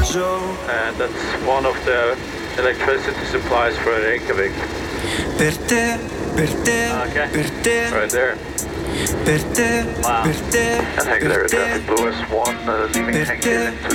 And that's one of the electricity supplies for Reykjavik. Per te, Okay. per te, Right there. per te, Wow. per te, And Hank per there, te, traffic Lewis 1, leaving per Hank te, here into